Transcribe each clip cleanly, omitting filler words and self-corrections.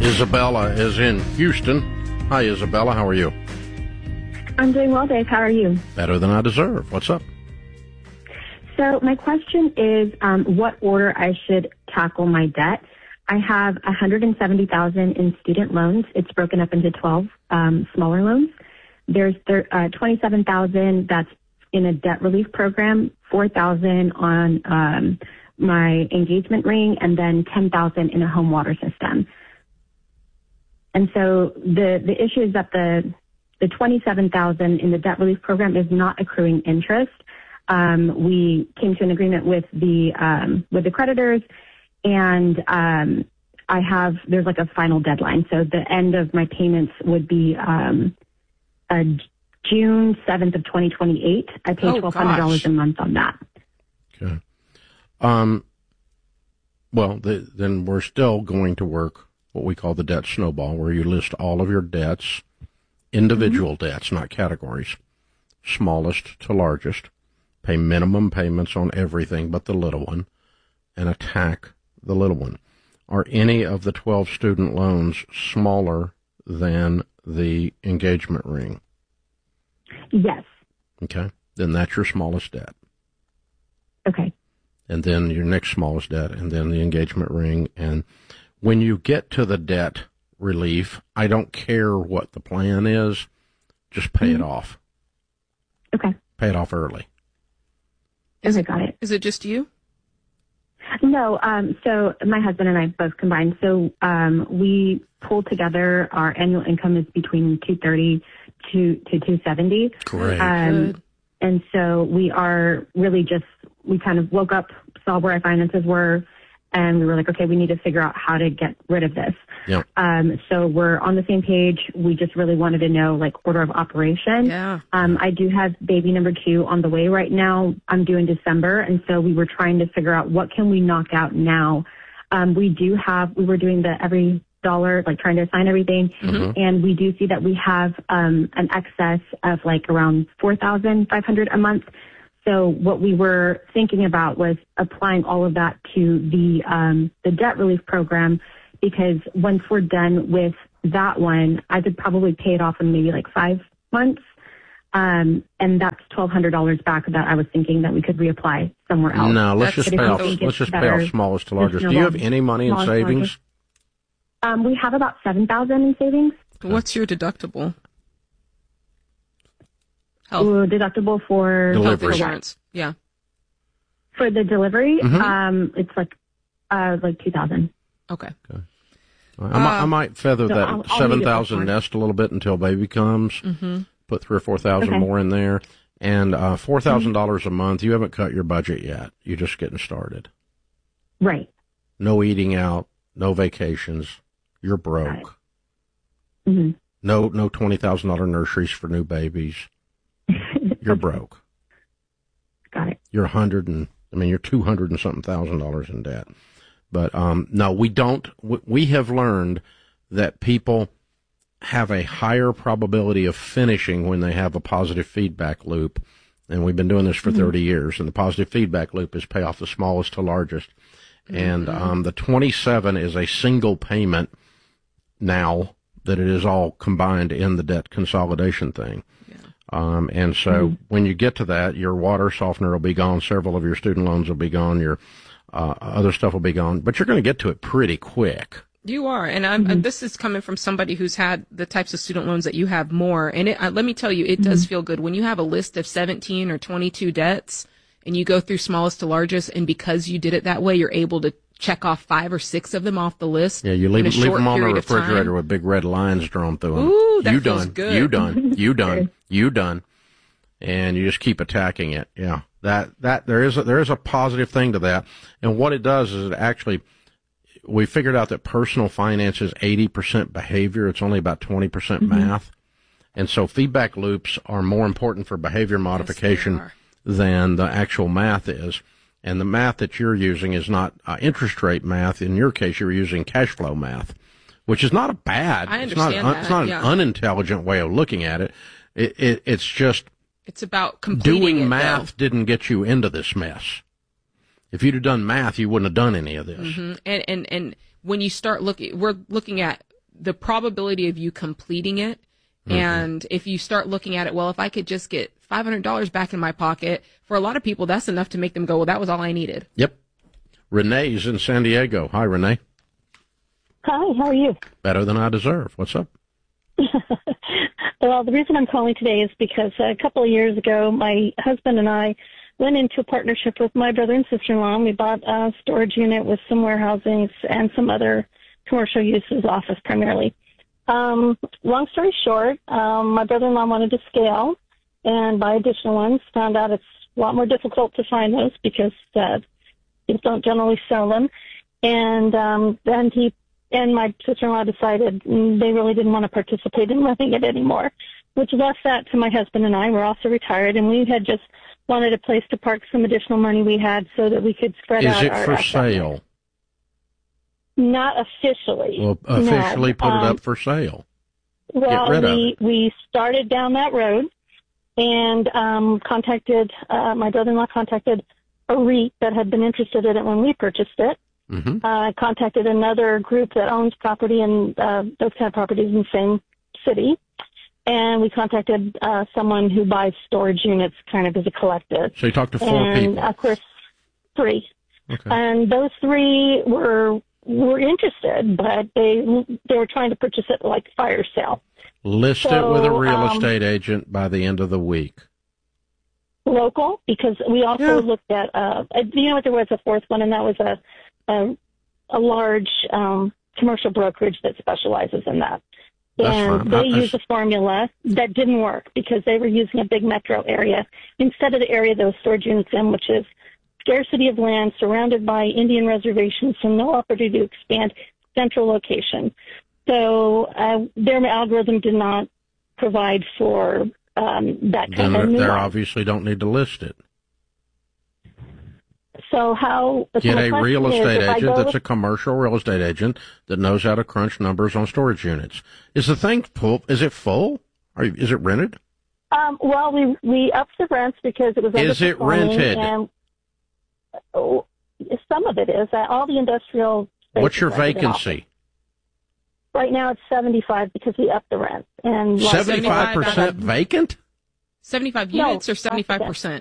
Isabella is in Houston. Hi, Isabella. How are you? I'm doing well, Dave. How are you? Better than I deserve. What's up? So my question is what order I should tackle my debt. I have $170,000 in student loans. It's broken up into 12 smaller loans. There's $27,000 that's in a debt relief program, $4,000 on my engagement ring, and then $10,000 in a home water system. And so the issue is that the $27,000 in the debt relief program is not accruing interest. We came to an agreement with the creditors, and there's like a final deadline. So the end of my payments would be June 7th of 2028. I pay $1,200 a month on that. Okay. Well, then we're still going to work what we call the debt snowball, where you list all of your debts, individual debts, not categories, smallest to largest, pay minimum payments on everything but the little one, and attack the little one. Are any of the 12 student loans smaller than the engagement ring? Yes. Okay. Then that's your smallest debt. Okay. And then your next smallest debt, and then the engagement ring. And when you get to the debt relief, I don't care what the plan is, just pay it off. Okay. Pay it off early. Got it. Is it just you? No, so my husband and I both combined. So we pulled together. Our annual income is between $230 to $270. Great. And so we are really we kind of woke up, saw where our finances were, and we were like, okay, we need to figure out how to get rid of this. Yep. So we're on the same page. We just really wanted to know, like, order of operation. Yeah. I do have baby number 2 on the way right now. I'm due in December. And so we were trying to figure out what can we knock out now. We were doing the every dollar, like trying to assign everything. Mm-hmm. And we do see that we have an excess of like around $4,500 a month. So what we were thinking about was applying all of that to the debt relief program, because once we're done with that one, I could probably pay it off in maybe like 5 months. And that's $1,200 back that I was thinking that we could reapply somewhere else. No, let's just pay off smallest to largest. Do you have any money in savings? We have about $7,000 in savings. What's your deductible? Health. Deductible for delivery insurance. Yeah. For the delivery, it's like $2,000. Okay. I might feather that 7,000 nest a little bit until baby comes. Mm-hmm. Put 3,000 or 4,000 more in there, and $4,000 a month. You haven't cut your budget yet. You're just getting started. Right. No eating out. No vacations. You're broke. Mm-hmm. No $20,000 nurseries for new babies. You're broke. Got it. You're you're 200 and something $1,000 in debt. But no, we don't. We have learned that people have a higher probability of finishing when they have a positive feedback loop. And we've been doing this for 30 years. And the positive feedback loop is pay off the smallest to largest. And the 27 is a single payment now that it is all combined in the debt consolidation thing. And so when you get to that, your water softener will be gone. Several of your student loans will be gone. Your other stuff will be gone. But you're going to get to it pretty quick. You are. And this is coming from somebody who's had the types of student loans that you have more. And let me tell you, it does feel good. When you have a list of 17 or 22 debts and you go through smallest to largest, and because you did it that way, you're able to check off 5 or 6 of them off the list. Yeah, you leave them on the refrigerator with big red lines drawn through them. Ooh, that feels good. You done. And you just keep attacking it. Yeah. That there is a positive thing to that. And what it does is it actually, we figured out that personal finance is 80% behavior. It's only about 20% math. And so feedback loops are more important for behavior modification than the actual math is. And the math that you're using is not interest rate math. In your case, you're using cash flow math, which is not a bad. I understand it's not an unintelligent way of looking at it. It's just. It's about completing doing math didn't get you into this mess. If you'd have done math, you wouldn't have done any of this. Mm-hmm. And when you start we're looking at the probability of you completing it. And if you start looking at it, well, if I could just get $500 back in my pocket, for a lot of people, that's enough to make them go, well, that was all I needed. Yep. Renee's in San Diego. Hi, Renee. Hi, how are you? Better than I deserve. What's up? Well, the reason I'm calling today is because a couple of years ago, my husband and I went into a partnership with my brother and sister-in-law, and we bought a storage unit with some warehousings and some other commercial uses, office primarily. Long story short, my brother-in-law wanted to scale and buy additional ones, found out it's a lot more difficult to find those because people don't generally sell them. And then he and my sister-in-law decided they really didn't want to participate in renting it anymore, which left that to my husband and I. We're also retired, and we had just wanted a place to park some additional money we had so that we could spread out our Is it for sale? Not officially. Well, officially no. Put it up for sale. Well, Get rid of it. we started down that road and contacted, my brother-in-law contacted a REIT that had been interested in it when we purchased it. Contacted another group that owns property and those kind of properties in the same city. And we contacted someone who buys storage units kind of as a collective. So you talked to four people? And, of course, 3. Okay. And those 3 were interested, but they were trying to purchase it like fire sale. List it with a real estate agent by the end of the week. Local, because we also looked at, you know what, there was a 4th one, and that was a large commercial brokerage that specializes in that. That's and fine. they used a formula that didn't work because they were using a big metro area instead of the area those storage units in, which is scarcity of land surrounded by Indian reservations, so no opportunity to expand, central location. So their algorithm did not provide for that kind of nuance. They obviously don't need to list it. So how... Get a real estate agent that's a commercial real estate agent that knows how to crunch numbers on storage units. Is the thing full? Is it full? Is it rented? Well, we upped the rents because it was... Is it rented? And, some of it is. All the industrial... What's your vacancy? Right now it's 75 because we upped the rent. And 75% vacant? 75 units or 75%?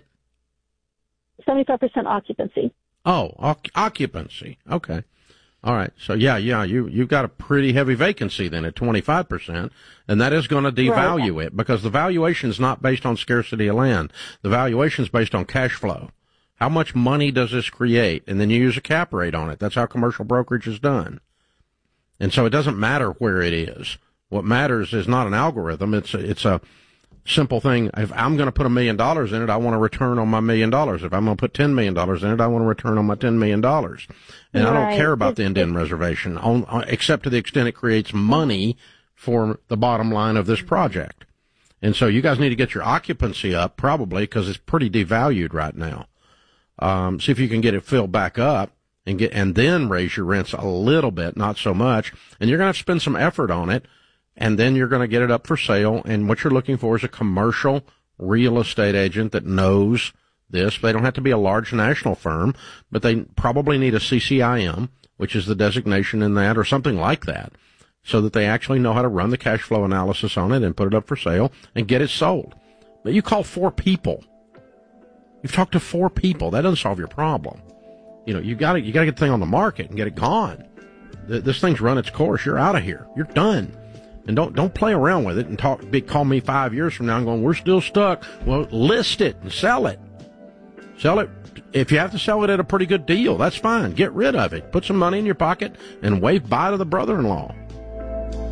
75% occupancy. Oh, occupancy. Okay. All right. So you've got a pretty heavy vacancy then at 25%, and that is going to devalue it because the valuation is not based on scarcity of land. The valuation is based on cash flow. How much money does this create? And then you use a cap rate on it. That's how commercial brokerage is done. And so it doesn't matter where it is. What matters is not an algorithm. It's a simple thing. If I'm going to put $1 million in it, I want a return on my $1 million. If I'm going to put $10 million in it, I want a return on my $10 million. And I don't care about the Indian reservation, except to the extent it creates money for the bottom line of this project. And so you guys need to get your occupancy up, probably, because it's pretty devalued right now. See if you can get it filled back up and then raise your rents a little bit, not so much. And you're going to have to spend some effort on it. And then you're going to get it up for sale. And what you're looking for is a commercial real estate agent that knows this. They don't have to be a large national firm, but they probably need a CCIM, which is the designation in that, or something like that, so that they actually know how to run the cash flow analysis on it and put it up for sale and get it sold. But you call 4 people. You've talked to 4 people. That doesn't solve your problem. You got to get the thing on the market and get it gone. This thing's run its course. You're out of here. You're done. And don't play around with it and call me 5 years from now and going, we're still stuck. Well, list it and sell it. Sell it. If you have to sell it at a pretty good deal, that's fine. Get rid of it. Put some money in your pocket and wave bye to the brother-in-law.